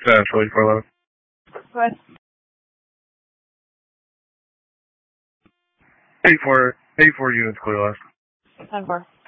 Ashley for 11. Go ahead. 84 units clear last. 10-4.